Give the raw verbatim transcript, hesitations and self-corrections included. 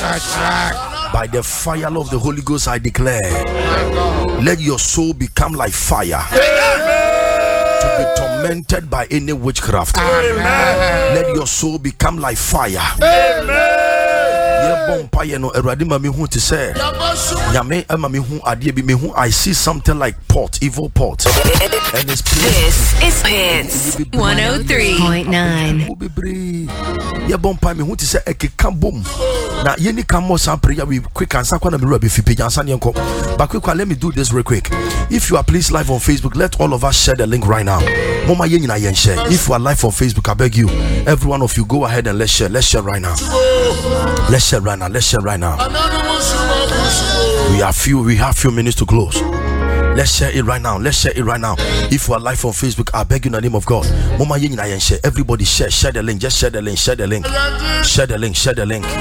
By the fire of the Holy Ghost, I declare, let your soul become like fire. To be tormented by any witchcraft. Amen. Let your soul become like fire. Amen. I see something like pot, evil pot. And it's this is Hits one oh three point nine. Now, you can more some prayer. We quick and sakwana mirror be fipi jansanyanko. But quick, let me do this real quick. If you are please live on Facebook, let all of us share the link right now. Mama yen na yen share. If you are live on Facebook, I beg you, every one of you, go ahead and let's share. Let's share right now. Let's share right now. Let's share right now. We have few. We have few minutes to close. Let's share it right now. Let's share it right now. If you are live on Facebook, I beg you in the name of God. Mama yen na yen share. Everybody share. Share the link. Just share the link. Share the link. Share the link. Share the link.